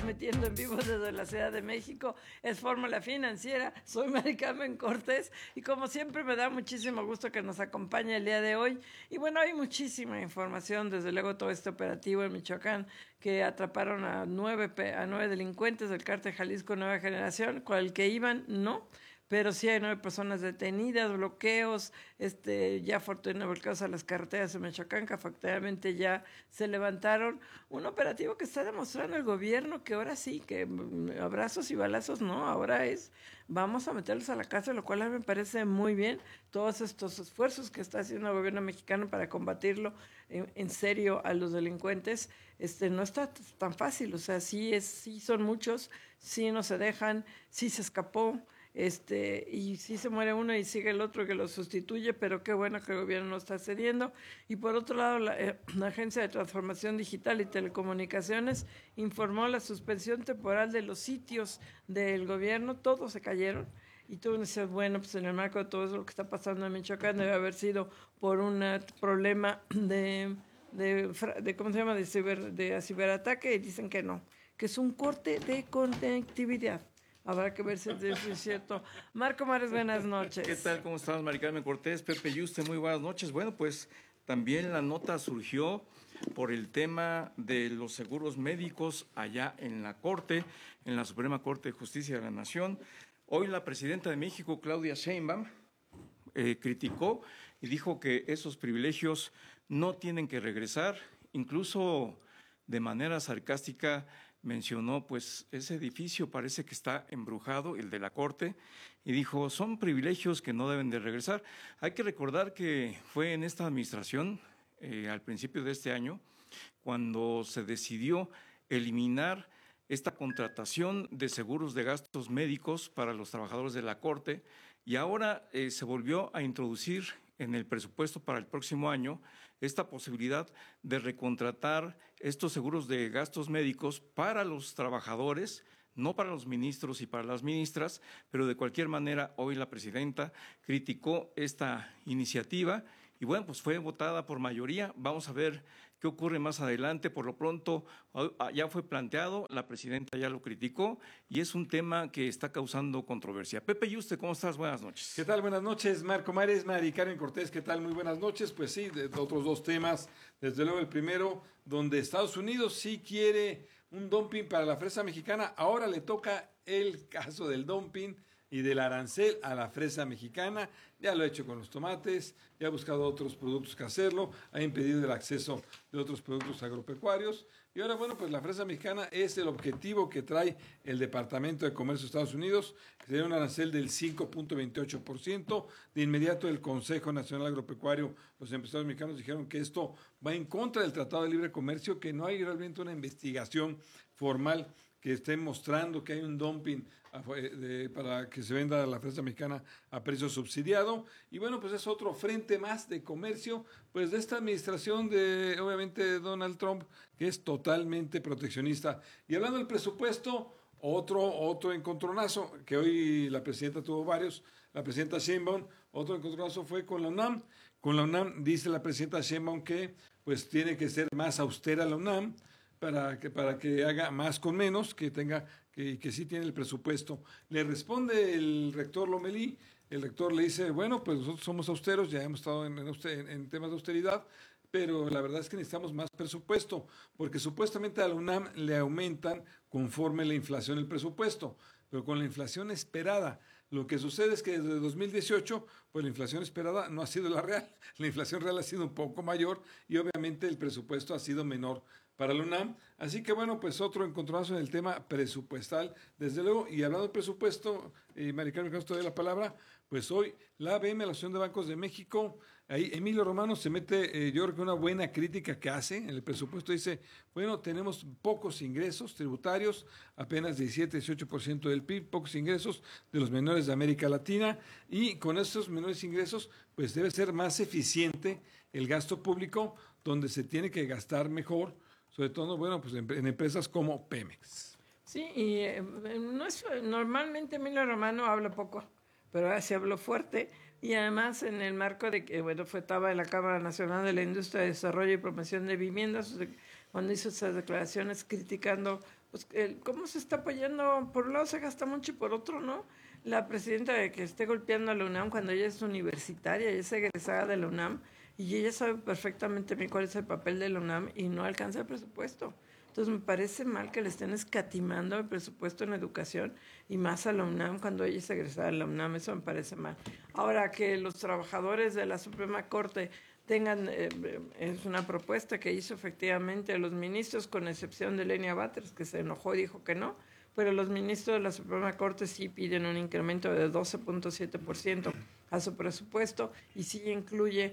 transmitiendo en vivo desde la Ciudad de México. Es Fórmula Financiera. Soy Mari Carmen Cortés y como siempre me da muchísimo gusto que nos acompañe el día de hoy. Y bueno, hay muchísima información, desde luego todo este operativo en Michoacán que atraparon a nueve delincuentes del cártel Jalisco Nueva Generación, con el que iban, no. Pero sí hay 9 personas detenidas, bloqueos, ya afortunadamente volcados a las carreteras de Michoacán, que afortunadamente ya se levantaron. Un operativo que está demostrando el gobierno que ahora sí, que abrazos y balazos no, ahora es, vamos a meterlos a la cárcel, lo cual a mí me parece muy bien. Todos estos esfuerzos que está haciendo el gobierno mexicano para combatirlo en serio a los delincuentes, no está tan fácil, o sea, sí son muchos, sí no se dejan, sí se escapó. Y sí se muere uno y sigue el otro que lo sustituye, pero qué bueno que el gobierno no está cediendo. Y por otro lado, la Agencia de Transformación Digital y Telecomunicaciones informó la suspensión temporal de los sitios del gobierno, todos se cayeron. Y tú dices, bueno, pues en el marco de todo eso lo que está pasando en Michoacán debe haber sido por un problema de ¿cómo se llama? de ciberataque, y dicen que no, que es un corte de conectividad. Habrá que ver si es cierto. Marco Mares, buenas noches. ¿Qué tal? ¿Cómo estás, Mari Carmen Cortés? Pepe Yuste, muy buenas noches. Bueno, pues también la nota surgió por el tema de los seguros médicos allá en la Corte, en la Suprema Corte de Justicia de la Nación. Hoy la presidenta de México, Claudia Sheinbaum, criticó y dijo que esos privilegios no tienen que regresar, incluso de manera sarcástica mencionó, pues ese edificio parece que está embrujado, el de la Corte, y dijo, son privilegios que no deben de regresar. Hay que recordar que fue en esta administración, al principio de este año, cuando se decidió eliminar esta contratación de seguros de gastos médicos para los trabajadores de la Corte, y ahora se volvió a introducir en el presupuesto para el próximo año esta posibilidad de recontratar estos seguros de gastos médicos para los trabajadores, no para los ministros y para las ministras, pero de cualquier manera hoy la presidenta criticó esta iniciativa y bueno, pues fue votada por mayoría. Vamos a ver qué ocurre más adelante. Por lo pronto ya fue planteado, la presidenta ya lo criticó y es un tema que está causando controversia. Pepe Yuste, ¿cómo estás? Buenas noches. ¿Qué tal? Buenas noches, Marco Mares, Mari Carmen Cortés, ¿qué tal? Muy buenas noches. Pues sí, de otros dos temas. Desde luego el primero, donde Estados Unidos sí quiere un dumping para la fresa mexicana. Ahora le toca el caso del dumping y del arancel a la fresa mexicana. Ya lo ha hecho con los tomates, ya ha buscado otros productos que hacerlo, ha impedido el acceso de otros productos agropecuarios. Y ahora, bueno, pues la fresa mexicana es el objetivo que trae el Departamento de Comercio de Estados Unidos, que sería un arancel del 5.28%. De inmediato el Consejo Nacional Agropecuario, los empresarios mexicanos dijeron que esto va en contra del Tratado de Libre Comercio, que no hay realmente una investigación formal que esté mostrando que hay un dumping para que se venda la fresa mexicana a precio subsidiado. Y bueno, pues es otro frente más de comercio, pues de esta administración de, obviamente, de Donald Trump, que es totalmente proteccionista. Y hablando del presupuesto, otro encontronazo, que hoy la presidenta tuvo varios, la presidenta Sheinbaum, otro encontronazo fue con la UNAM. Con la UNAM dice la presidenta Sheinbaum que pues tiene que ser más austera la UNAM, para que haga más con menos, que sí tiene el presupuesto. Le responde el rector Lomelí, el rector le dice, bueno, pues nosotros somos austeros, ya hemos estado en temas de austeridad, pero la verdad es que necesitamos más presupuesto, porque supuestamente a la UNAM le aumentan conforme la inflación el presupuesto, pero con la inflación esperada. Lo que sucede es que desde 2018, pues la inflación esperada no ha sido la real, la inflación real ha sido un poco mayor y obviamente el presupuesto ha sido menor para la UNAM. Así que bueno, pues otro encontronazo en el tema presupuestal, desde luego. Y hablando de presupuesto, Mari Carmen, que te doy la palabra, pues hoy la ABM, la Asociación de Bancos de México, ahí Emilio Romano se mete, yo creo que una buena crítica que hace en el presupuesto, dice, bueno, tenemos pocos ingresos tributarios, apenas 17-18% del PIB, pocos ingresos de los menores de América Latina, y con esos menores ingresos, pues debe ser más eficiente el gasto público, donde se tiene que gastar mejor, sobre todo, bueno, pues en empresas como Pemex. Sí, y normalmente Emilio Romano habla poco, pero ahora se habló fuerte, y además en el marco de que, bueno, estaba en la Cámara Nacional de la Industria de Desarrollo y Promoción de Viviendas, cuando hizo esas declaraciones criticando pues cómo se está apoyando, por un lado se gasta mucho y por otro no. La presidenta de que esté golpeando a la UNAM cuando ella es universitaria, ella es egresada de la UNAM y ella sabe perfectamente bien cuál es el papel de la UNAM y no alcanza el presupuesto. Entonces me parece mal que le estén escatimando el presupuesto en educación y más a la UNAM cuando ella es egresada de la UNAM, eso me parece mal. Ahora que los trabajadores de la Suprema Corte tengan, es una propuesta que hizo efectivamente los ministros, con excepción de Lenia Batres, que se enojó y dijo que no, pero los ministros de la Suprema Corte sí piden un incremento de 12.7% a su presupuesto y sí incluye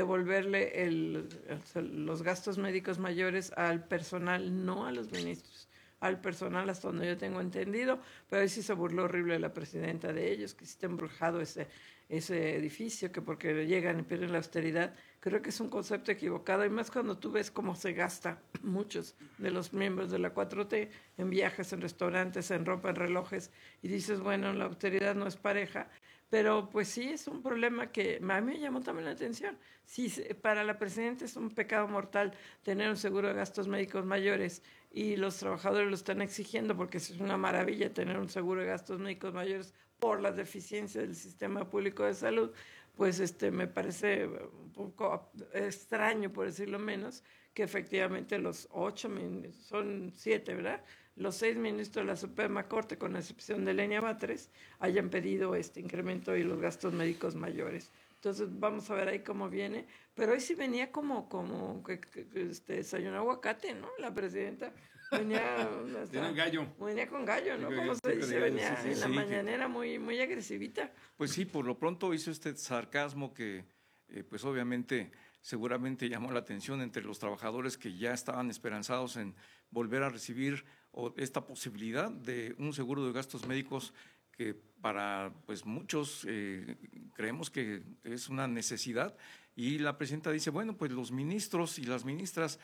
devolverle los gastos médicos mayores al personal, no a los ministros, al personal hasta donde yo tengo entendido, pero ahí sí se burló horrible la presidenta de ellos, que sí está embrujado ese edificio, que porque llegan y pierden la austeridad. Creo que es un concepto equivocado, y más cuando tú ves cómo se gasta muchos de los miembros de la 4T en viajes, en restaurantes, en ropa, en relojes, y dices, bueno, la austeridad no es pareja, pero pues sí es un problema que a mí me llamó también la atención. Sí, para la presidenta es un pecado mortal tener un seguro de gastos médicos mayores y los trabajadores lo están exigiendo porque es una maravilla tener un seguro de gastos médicos mayores por las deficiencias del sistema público de salud, pues me parece un poco extraño, por decirlo menos, que efectivamente los 8, son 7, ¿verdad? Los 6 ministros de la Suprema Corte, con excepción de Lenia Batres, hayan pedido este incremento y los gastos médicos mayores. Entonces vamos a ver ahí cómo viene, pero hoy sí venía como que desayunó aguacate, ¿no? La presidenta venía Tiene un gallo. Venía con gallo, ¿no? Como se dice, venía en la mañanera muy, muy agresivita. Pues sí, por lo pronto hizo este sarcasmo que, pues obviamente, seguramente llamó la atención entre los trabajadores que ya estaban esperanzados en volver a recibir esta posibilidad de un seguro de gastos médicos que para pues muchos creemos que es una necesidad, y la presidenta dice, bueno, pues los ministros y las ministras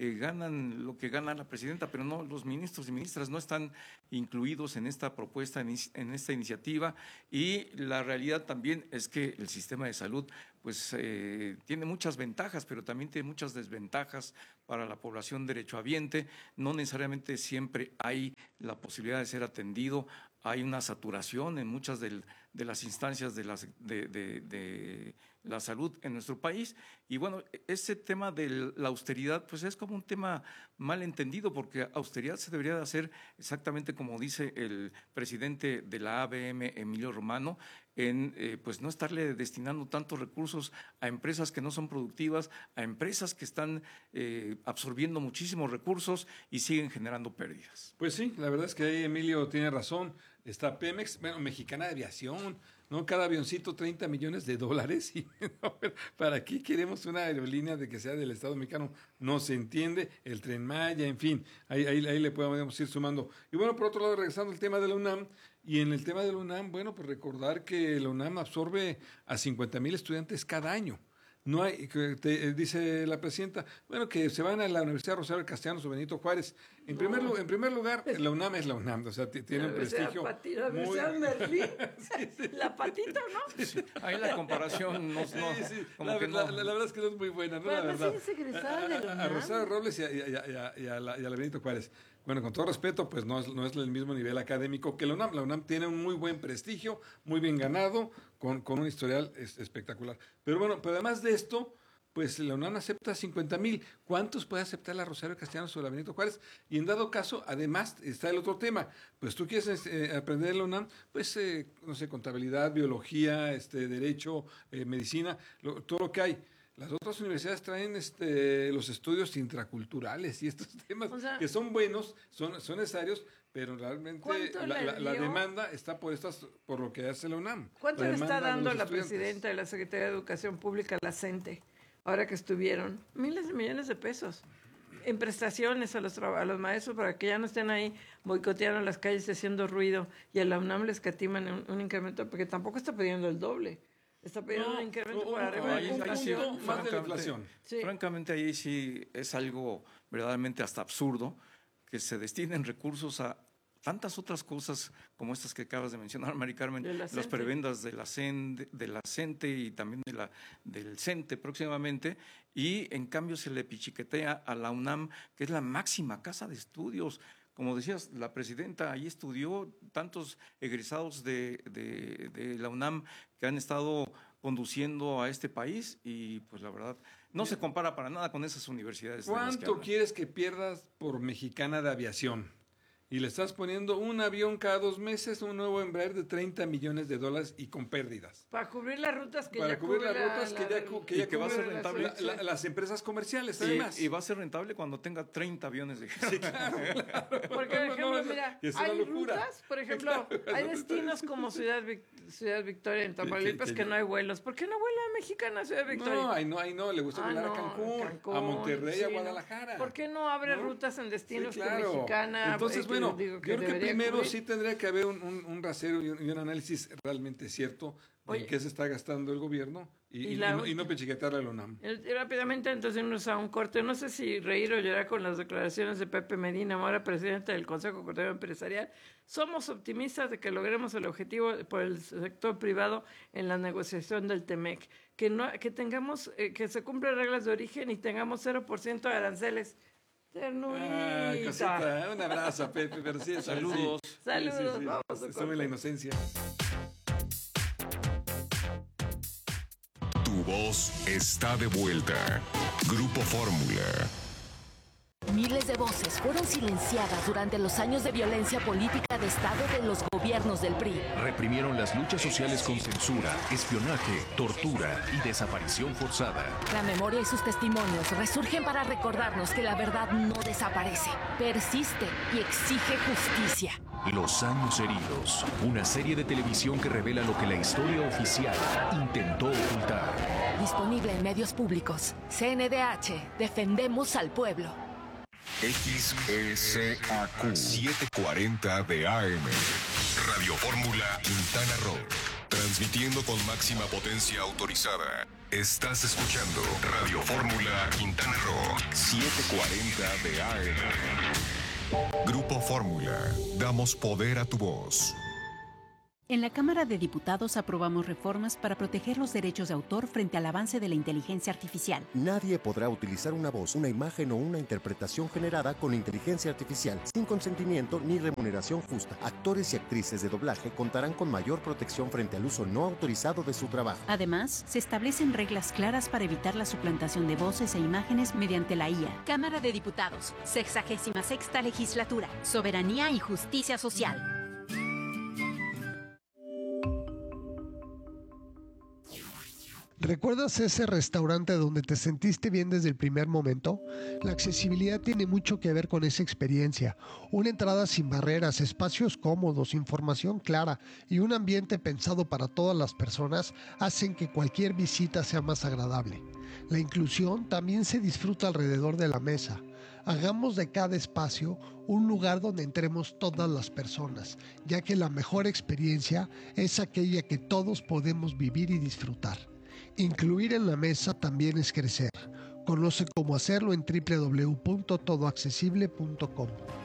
ganan lo que gana la presidenta, pero no, los ministros y ministras no están incluidos en esta propuesta, en esta iniciativa, y la realidad también es que el sistema de salud pues tiene muchas ventajas, pero también tiene muchas desventajas para la población derechohabiente. No necesariamente siempre hay la posibilidad de ser atendido, hay una saturación en muchas de las instancias de la salud en nuestro país, y bueno, ese tema de la austeridad pues es como un tema mal entendido, porque austeridad se debería de hacer exactamente como dice el presidente de la ABM, Emilio Romano, en pues no estarle destinando tantos recursos a empresas que no son productivas, a empresas que están absorbiendo muchísimos recursos y siguen generando pérdidas. Pues sí, la verdad es que ahí Emilio tiene razón. Está Pemex, bueno, Mexicana de Aviación, ¿no? Cada avioncito $30 millones y no, ¿para qué queremos una aerolínea de que sea del Estado mexicano? No se entiende, el Tren Maya, en fin, ahí le podemos ir sumando. Y bueno, por otro lado, regresando al tema de la UNAM, y en el tema de la UNAM, bueno, pues recordar que la UNAM absorbe a 50,000 estudiantes cada año. No hay, dice la presidenta, bueno, que se van a la Universidad Rosario Castellanos o Benito Juárez. En primer lugar, la UNAM es la UNAM, o sea, tiene un prestigio. La Universidad Merlín, la patita, ¿no? Sí, ahí la comparación no, la verdad es que no es muy buena, ¿no? Pero la verdad. es egresada de la UNAM. A Rosario Robles y a la Benito Juárez. Bueno, con todo respeto, pues no es el mismo nivel académico que la UNAM. La UNAM tiene un muy buen prestigio, muy bien ganado, con un historial espectacular. Pero bueno, pero además de esto, pues la UNAM acepta 50,000. ¿Cuántos puede aceptar la Rosario Castellanos o la Benito Juárez? Y en dado caso, además, está el otro tema. Pues tú quieres aprender en la UNAM, pues, no sé, contabilidad, biología, derecho, medicina, todo lo que hay. Las otras universidades traen los estudios intraculturales y estos temas, o sea, que son buenos, son necesarios, pero realmente la demanda está por lo que hace la UNAM. ¿Cuánto le está dando la presidenta de la Secretaría de Educación Pública, la CENTE, ahora que estuvieron? Miles de millones de pesos en prestaciones a los maestros para que ya no estén ahí boicoteando las calles haciendo ruido, y a la UNAM les escatiman un incremento, porque tampoco está pidiendo el doble. Está pidiendo un incremento por arriba de la inflación. Sí. Francamente, ahí sí es algo verdaderamente hasta absurdo que se destinen recursos a tantas otras cosas como estas que acabas de mencionar, Mari Carmen, las prebendas de la CENTE y también del CENTE próximamente, y en cambio se le pichiquetea a la UNAM, que es la máxima casa de estudios, como decías, la presidenta ahí estudió, tantos egresados de la UNAM que han estado conduciendo a este país y pues la verdad no se compara para nada con esas universidades. ¿Cuánto quieres que pierdas por Mexicana de Aviación? Y le estás poniendo un avión cada 2 meses, un nuevo Embraer de $30 millones y con pérdidas. Para cubrir las rutas que Para ya cubrir las cubre rutas que va a ser rentable. las empresas comerciales, además. Y va a ser rentable cuando tenga 30 aviones de Sí, claro. Porque, por ejemplo, mira, es una hay locura. rutas, por ejemplo, hay destinos como Ciudad Victoria en Tamaulipas que no hay vuelos. ¿Por qué no vuela Mexicana a Ciudad Victoria? No, ahí no, le gusta volar a Cancún, a Monterrey, a Guadalajara. ¿Por qué no abre rutas en destinos con Mexicana? Entonces, bueno, yo creo que primero cubrir. sí tendría que haber un rasero y un análisis realmente cierto de en qué se está gastando el gobierno y no pechiquetar a la UNAM. Rápidamente, antes de irnos a un corte, no sé si reír o llorar con las declaraciones de Pepe Medina, ahora presidente del Consejo Coordinador Empresarial. Somos optimistas de que logremos el objetivo por el sector privado en la negociación del TEMEC, que tengamos, que se cumplan reglas de origen y tengamos 0% de aranceles. Cosita, un abrazo, Pepe, pero sí, saludos. Sí. Saludos, sí. vamos a Estuve corte. en la inocencia. Tu voz está de vuelta. Grupo Fórmula. Miles de voces fueron silenciadas durante los años de violencia política de Estado de los gobiernos del PRI. Reprimieron las luchas sociales con censura, espionaje, tortura y desaparición forzada. La memoria y sus testimonios resurgen para recordarnos que la verdad no desaparece, persiste y exige justicia. Los años heridos. Una serie de televisión que revela lo que la historia oficial intentó ocultar. Disponible en medios públicos. CNDH. Defendemos al pueblo. XECAQ 740 de AM. Radio Fórmula Quintana Roo. Transmitiendo con máxima potencia autorizada. Estás escuchando Radio Fórmula Quintana Roo 740 de AM. Grupo Fórmula. Damos poder a tu voz. En la Cámara de Diputados aprobamos reformas para proteger los derechos de autor frente al avance de la inteligencia artificial. Nadie podrá utilizar una voz, una imagen o una interpretación generada con inteligencia artificial sin consentimiento ni remuneración justa. Actores y actrices de doblaje contarán con mayor protección frente al uso no autorizado de su trabajo. Además, se establecen reglas claras para evitar la suplantación de voces e imágenes mediante la IA. Cámara de Diputados, 66ª Legislatura, Soberanía y Justicia Social. ¿Recuerdas ese restaurante donde te sentiste bien desde el primer momento? La accesibilidad tiene mucho que ver con esa experiencia. Una entrada sin barreras, espacios cómodos, información clara y un ambiente pensado para todas las personas hacen que cualquier visita sea más agradable. La inclusión también se disfruta alrededor de la mesa. Hagamos de cada espacio un lugar donde entremos todas las personas, ya que la mejor experiencia es aquella que todos podemos vivir y disfrutar. Incluir en la mesa también es crecer. Conoce cómo hacerlo en www.todoaccesible.com.